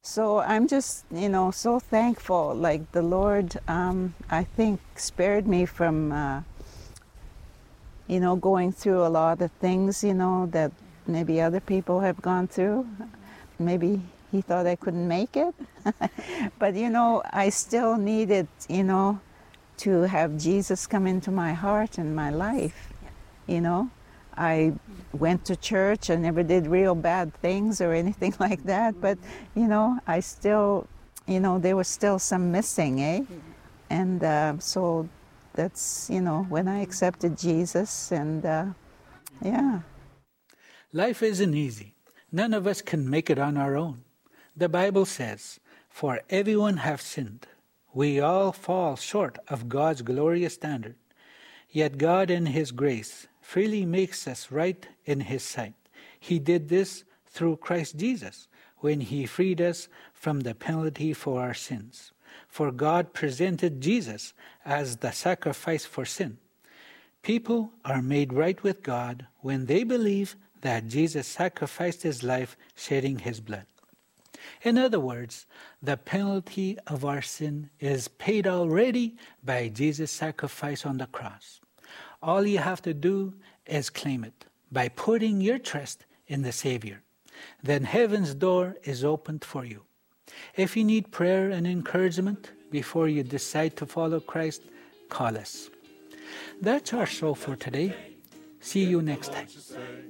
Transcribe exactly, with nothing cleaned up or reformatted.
So I'm just, you know, so thankful. Like the Lord, um, I think, spared me from, uh, you know, going through a lot of things, you know, that maybe other people have gone through. Maybe He thought I couldn't make it. But, you know, I still needed, you know, to have Jesus come into my heart and my life, you know. I went to church. I never did real bad things or anything like that, but, you know, I still, you know, there was still some missing, eh? And uh, so that's, you know, when I accepted Jesus, and uh, yeah. Life isn't easy. None of us can make it on our own. The Bible says, "For everyone have sinned. We all fall short of God's glorious standard. Yet God in His grace freely makes us right in His sight. He did this through Christ Jesus, when He freed us from the penalty for our sins. For God presented Jesus as the sacrifice for sin. People are made right with God when they believe that Jesus sacrificed His life, shedding His blood. In other words, the penalty of our sin is paid already by Jesus' sacrifice on the cross. All you have to do is claim it by putting your trust in the Savior. Then heaven's door is opened for you. If you need prayer and encouragement before you decide to follow Christ, call us. That's our show for today. See you next time.